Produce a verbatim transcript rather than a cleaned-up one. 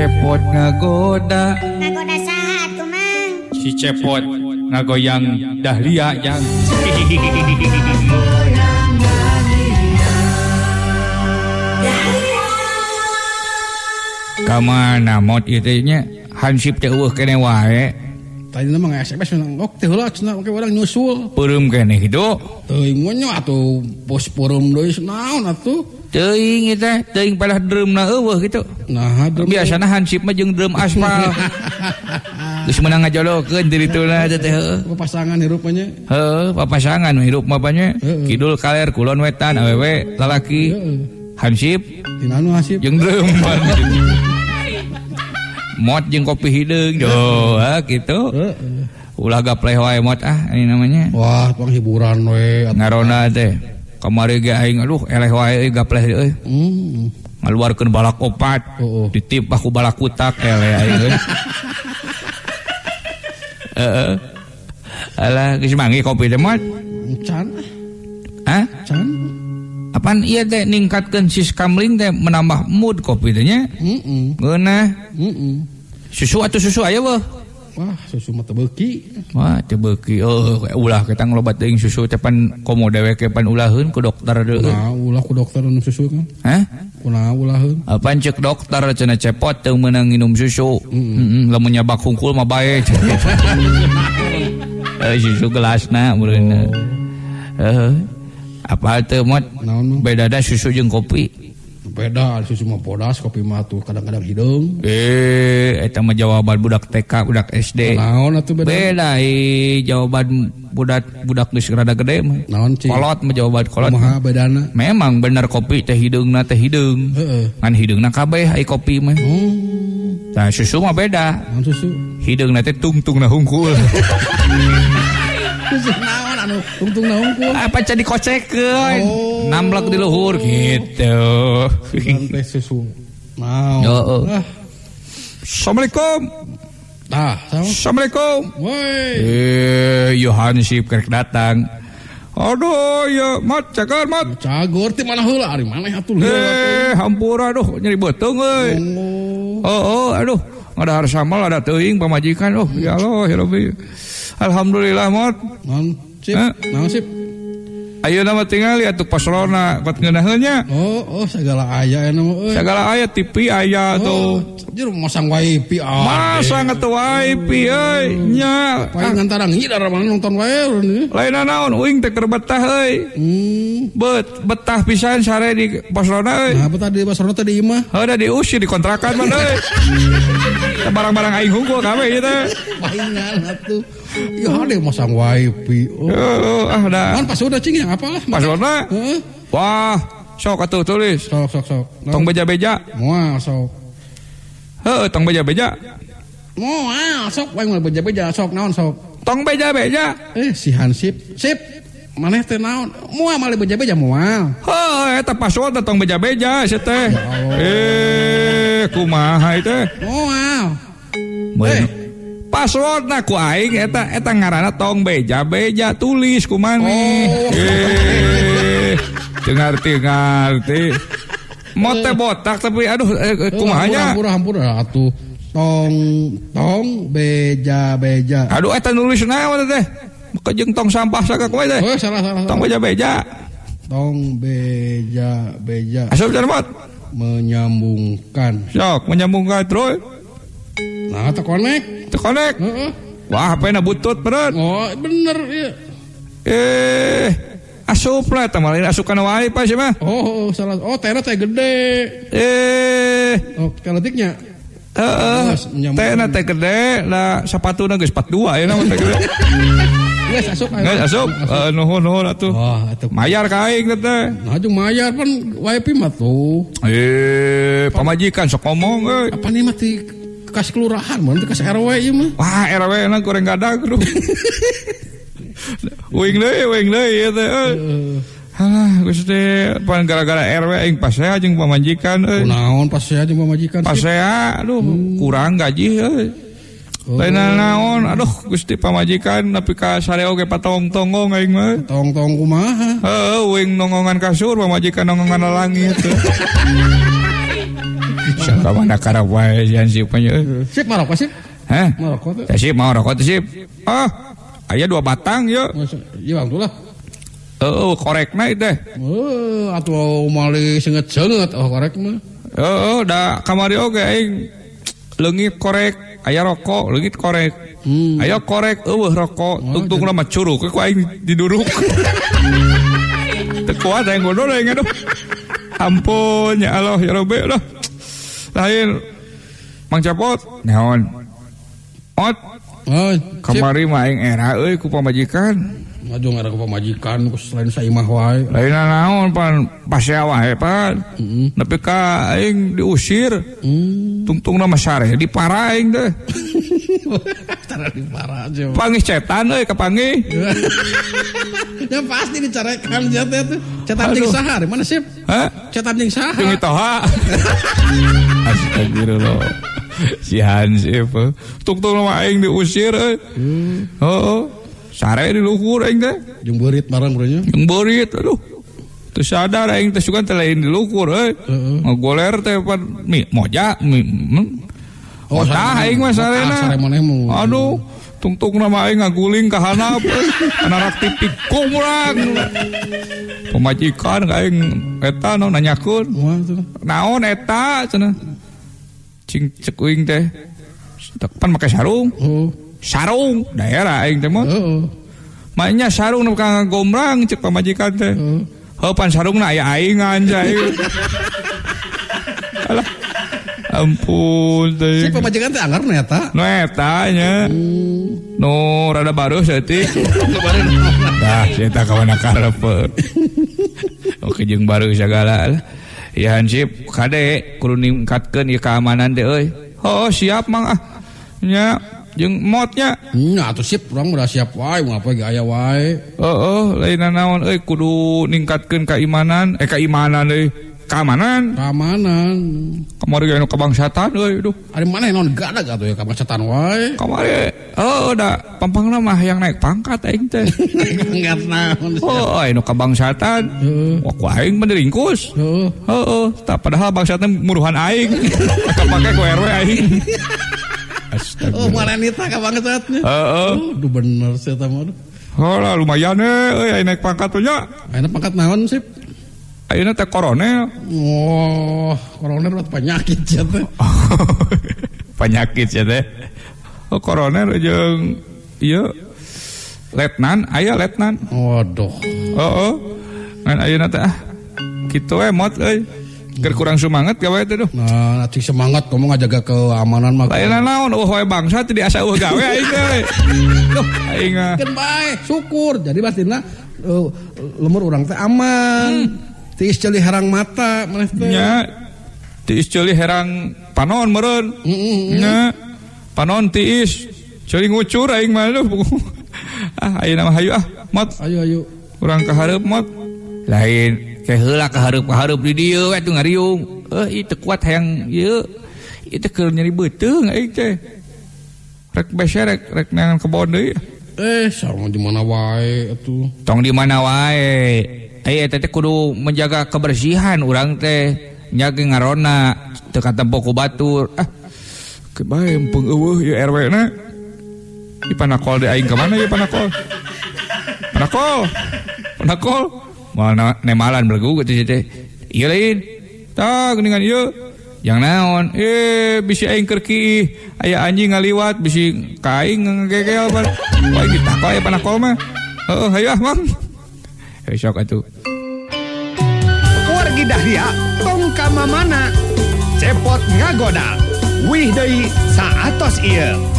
cepot ngagoda. Ngagoda saha atuh Mang? Si cepot ngagoyang dahlia yang. Kamana mod ieu nya hansip teh eueuh keneh wae. Tadi mah nge-S M S nang teh heula cenah oke urang nyusul. Peureum keneh kitu. Teuing mah nya atuh pos peureum deui naon atuh. Teuing ieu teh, teuing padah dreumna eueuh kitu. Nah, dreum biasana hansip mah jeung dreum aspal. Geus meunang ngajolokeun ti dituna teh heueuh. Papasangan hirup mah nya. Heueuh, papasangan hirup mah nya. Kidul kaler kulon wetan awewe lalaki. Hansip tinanu hasip jeung dreum. Mod jeung kopi hideung doh kitu. Ulah gapleh wae mod ah ini namanya. Wah, pang hiburan we. Ngarona teh. Kamari ge aing aduh eleh wae gapleh euy. Hmm. Ngaluarkeun balak opat. Oh, oh. Ditip aku balak kutak eleh aing euy. Heeh. Alah geus manggi kopi teh mod. Can. Hah? Can. Apaan iya teh ningkatkeun sis kamling teh menambah mood kopi teh nya? Heeh. Geunah. Heeh. Susu atuh susu aya weuh. Wah, susu mah teu beuki. Wah, teu beuki. Oh, ulah kita nglobat teuing susu teh pan komo dewe ke pan ulaheun ku dokter deui. Nah, ulah ku dokter nu susu kan. Hah? Kunaon ulaheun? Apaan ceuk dokter cenah cepot teu meunang nginum susu. Heeh, lamun nyabak hungkul mah bae. Eh, susu gelasna meureunna. Heeh. Apa teu mod? Beda da susu jeung kopi. Beda, susu mah podas, kopi mah tuh kadang-kadang hideung. Eh, eta mah jawaban budak T K, budak S D. Naon atuh beda? Beda eh jawaban budak budak geus rada gede mah. Naon cing? Kolot mah jawaban kolot. Kumaha bedana? Memang bener kopi teh hideungna teh hideung. Heeh. Ngan hideungna kabeh ai kopi mah. Oh. Nah, susu mah beda. Naon susu? Hideungna teh tungtungna hungkul. Susu naon anu tungtungna hungkul? Apa can dikocekeun? Oh. Namblek di luhur gitu. Teh susu. Naon? Heeh. Ah. Assalamualaikum. Tah, Assalamualaikum. Woi. Eh, Yohansip kerek datang. Aduh, ya mat cagar mat. Cagur ti mana heula ari maneh atuh. Eh, hampura aduh nyeri beuteung euy. Oh, oh, aduh. Ngadahar samal ada teuing pamajikan. Oh, ya Allah, ya Rabbi. Alhamdulillah mat. Naon sip? Naon sip? Ayeuna mah tinggal atuh paslona kot ngeunaheun nya. Oh, oh segala aya aya mah euy. Segala aya T V aya tuh. Jero masang wifi ah. Masang atuh wifi euy nya. Paling antara ngidar mana nonton wae urang. Lainna naon uing teh keur betah euy. Hmm. Bet betah pisan sare di paslona euy. Nah, betah di paslona teh di imah. Heuh da diusir di kontrakan mah euy. Barang-barang aing hungkul kabeh ieu teh. Palingan atuh. Ya ada masang wifi. Oh, oh ah dah. Kan pas udah cing yang apalah. Passwordna? Heeh. Wah, sok atuh tulis. Sok sok sok. Tong beja-beja. Moal sok. Heuh, tong beja-beja. Moal sok wae moal beja-beja sok naon sok. Tong beja-beja. Eh si Hansip. Sip. Maneh teh naon? Moal male beja-beja moal. Heuh, eta passwordna tong beja-beja sia teh. Eh, kumaha ieu teh? Moal. Eh, passwordna ku aing eta eta ngaranna tong beja-beja tulis ku maneh. Oh. Eh, teu ngarti-ngarti. Mote botak tapi aduh eh, kumaha nya? Hampura hampura atuh. Tong tong beja-beja. Aduh eta nulis naon teh? Maka jeung tong sampah sakak wae teh. Oh, salah salah. Tong beja-beja. Tong beja-beja. Asup cenah mot. Menyambungkan. Sok, menyambungkan terus. Nah, teu connect. Teu connect. Heeh. Wah, H P-na butut bener. Oh, bener iya. Eh, asup lah tah malin asup kana wifi sih mah. Oh, oh, salah. Oh, tena teh gede. Eh, oh, kaletiknya. Heeh. Tena teh gede, lah sapatuna geus empat puluh dua ya teh gede. Geus asup ayo. Geus asup. Eh, nuhun nuhun atuh. Wah, atuh. Mayar ka aing teh. Nah, jeung mayar pan wifi mah tuh. Eh, pamajikan sok ngomong euy. Apa nih mah ti kas kelurahan mun ti kas R W ieu mah. Wah, R W na goreng gadag duh. Uing deui, uing deui ieu teh. Halah, geus teh pan gara-gara R W aing pasea jeung pamajikan euy. Kunaon pasea jeung pamajikan? Pasea, aduh, hmm. kurang gaji euy. Oh. Lain naon, aduh, Gusti pamajikan nepi ka sareo ge patong-tongong aing mah. Tong-tong kumaha? Heeh, uing nongongan kasur pamajikan nongongan langit. Saka mana karep wae jan sipnya. Sip maroko sip. Hah? Maroko teh. Teh sip mau rokok teh sip. Ah, aya dua batang yeuh. Iya bang tuh lah. Heeh, korekna teh. Oh, atuh mali senget-senget oh korek mah. Heeh, da kamari oge aing leungit korek, aya rokok, leungit korek. Hmm. Aya korek eueuh rokok, oh, tungtungna mah curug ku aing diduruk. Teu kuat aing godol aing aduh. Ampun ya Allah ya Rabbi lah. Lain Mang Capot naon? Ot. Oh, kamari mah aing era euy ku pamajikan. Ngajong era ku pamajikan ku selain saimah wae. Lain naon pan pasea wae pan. Heeh. Nepi ka aing diusir. Hmm. Tungtungna mah sare dipara aing teh. Cara dipara aja. Pangih cetan euy kapangih. Ya pasti dicarekan jateh tuh. Cetan jeung saha di mana sip? Hah? Cetan jeung saha? Jeung itoha. Astagfirullah. Si Hansip. Tungtung mah aing diusir euy. Heeh. Sare di luhur aing teh. Jeung beurit marang urangnya. Jeung beurit aduh. Teu sadar aing teh sugan teh lain di luhur euy. Heeh. Ngogoler teh pan mi moja mi. Oh, tah aing mah sarena. Aduh. Tungtung nama aing ngaguling ka handap kana rak tipikung urang. Pamajikan ka aing eta naon nanyakeun. Naon eta cenah. Cing cek uing teh. Pan make sarung. Heeh. Sarung daerah aing teh mah. Heeh. Maknya sarung nu ka ngagomrang cek pamajikan teh. Heuh pan sarungna aya aing anjay. Alah. Ampun teh. Si pamajikan teh anggar eta. Nu eta nya. Nu rada baru seutik. Dah eta kawana karep. Oke jeung baru sagala. Ya Hansip kade kudu ningkatkeun ieu keamanan teh euy. Oh siap Mang ah. Nya jeung modnya. Nya atuh sip urang udah siap wae ngapa ge aya wae. Heeh, lain naon euy kudu ningkatkeun keimanan eh keimanan euy. Keamanan, keamanan. Kamari anu kabangsatan euy, duh. Ari maneh naon gadag atuh ya kabangsatan wae. Kamari heuh da pampangna mah yang naik pangkat aing teh. Pangkat naon? Oh, anu kabangsatan. Heeh. Wah, ku aing mah diringkus. Heeh. Heeh, tah padahal bangsatna muruhan aing. Kapake ku R W aing. Oh, maranita kabangsatna. Heeh. Duh bener sih eta mah. Oh, lah lumayan euy naik pangkat tuh nya. Ayeuna pangkat naon sih? Ayeuna teh koronel. Oh, koronel buat penyakit ya teh. Penyakit ya teh. Oh, koronel jeung ieu letnan, aya letnan. Waduh. Heeh. Ngan ayeuna teh ah kitu we mot euy. Keur kurang semangat gawe teh duh. Nah, atuh semangat kamu ngajaga keamanan mah. Lainna naon eueuh wae bangsa teh diasa eueuh gawe aing teh. Duh, aing kan bae, syukur. Jadi bastina uh, lemur urang teh aman. Hmm. Tiis ceuli herang mata maneh teh. Nya. Tiis ceuli herang panon meureun. Heeh. Nya. Panon tiis ceuli ngucur aing mah duh. Ah ayeuna mah hayu ah, mot. Ayo ayo. Urang ka hareup mot. Lain ke heula ka hareup-hareup di dieu we tuh ngariung. Eh ieu teu kuat hayang ieu. Ieu teh keur nyeri beuteung aing teh. Rek bese rek rek neangan kebon deui. Eh, sareng di mana wae atuh. Tong di mana wae. Aya teh kudu menjaga kebersihan urang teh nya ge ngarona teu katempo ku batur. Ah. Kebae empung eueuh ieu R W na. Di panakol di aing ka mana ieu panakol? Panakol. Panakol. Moal nemalan belegu kitu teh. Ieu lain. Tah geuningan ieu. Yang naon? Eh bisi aing keur kiih. Aya anjing ngaliwat bisi ka aing ngegegel pan. Wah kita kok aya panakol mah. Heeh, hayu ah Mang. Besok atuh. Wargi Dahlia tong ka mamana. Cepot ngagoda. Wih deui saatos ieu.